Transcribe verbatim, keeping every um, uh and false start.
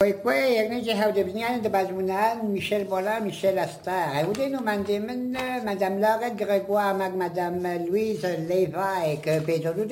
Oui, quoi, يعني جه هود بنيان دبازمونان ميشيل بولا ميشيل استا هودينو من من مدام لاغا غريغوار ماك مدام لويز ليفا et que Pedro